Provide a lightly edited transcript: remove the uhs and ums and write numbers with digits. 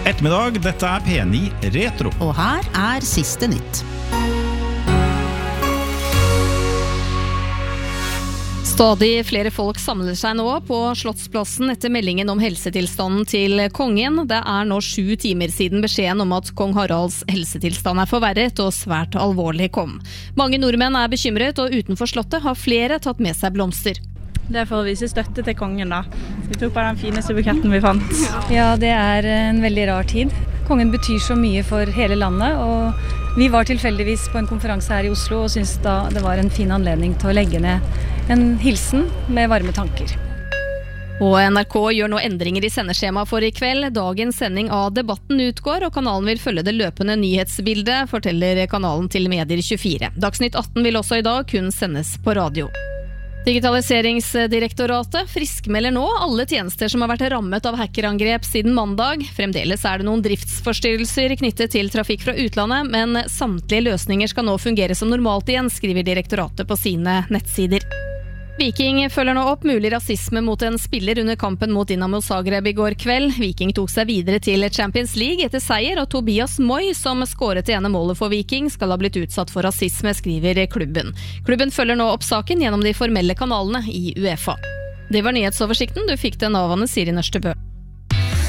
ettermiddag, dette P9 Retro. Og her siste nytt. Stadig flere folk samler seg nå på Slottsplassen etter meldingen om helsetilstanden til kongen. Det nå 7 timer siden beskjeden om at kong Haralds helsetilstand forverret og svært alvorlig kom. Mange nordmenn bekymret, og utenfor slottet har flere tatt med seg blomster. Det for å vise støtte til kongen da. Vi tok på den fineste buketten vi fant. Ja, det en veldig rar tid. Kongen betyr så mye for hele landet, og vi var tilfeldigvis på en konferanse her i Oslo og syntes da det var en fin anledning til å legge ned en hilsen med varme tanker. Og NRK gjør nå endringer i sendeskjema for i kveld. Dagens sending av Debatten utgår, og kanalen vil følge det løpende nyhetsbildet, forteller kanalen til Medier 24. Dagsnytt 18 vil også i dag kun sendes på radio. Digitaliseringsdirektoratet friskmelder nå alle tjenester som har vært rammet av hackerangrep siden mandag. Fremdeles det noen driftsforstyrrelser knyttet til trafikk fra utlandet, men samtlige løsninger skal nå fungere som normalt igjen, skriver direktoratet på sine nettsider. Viking følger nå opp mulig rasisme mot en spiller under kampen mot Dinamo Zagreb i går kveld. Viking tok seg videre til Champions League etter seier, og Tobias Moy, som skåret det ene målet for Viking, skal ha blitt utsatt for rasisme, skriver klubben. Klubben følger nå opp saken gjennom de formelle kanalene i UEFA. Det var nyhetsoversikten. Du fikk den av Anne Siri Nørstebø.